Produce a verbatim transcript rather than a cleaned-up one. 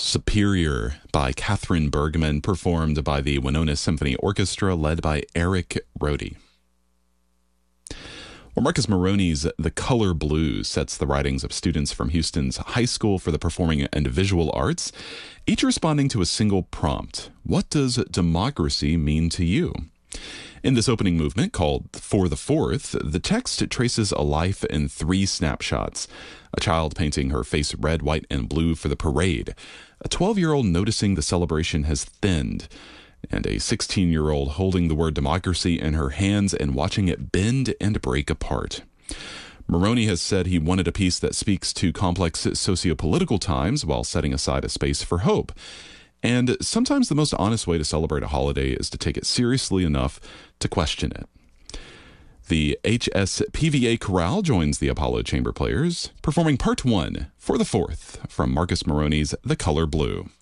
Superior by Catherine Bergman, performed by the Winona Symphony Orchestra, led by Eric Rohde. Well, Marcus Moroney's The Color Blue sets the writings of students from Houston's High School for the Performing and Visual Arts, each responding to a single prompt. What does democracy mean to you? In this opening movement, called For the Fourth, the text traces a life in three snapshots. A child painting her face red, white, and blue for the parade. A twelve-year-old noticing the celebration has thinned. And a sixteen-year-old holding the word democracy in her hands and watching it bend and break apart. Moroney has said he wanted a piece that speaks to complex sociopolitical times while setting aside a space for hope. And sometimes the most honest way to celebrate a holiday is to take it seriously enough to question it. The H S P V A Chorale joins the Apollo Chamber Players, performing part one, For the Fourth, from Marcus Moroney's The Color Blue.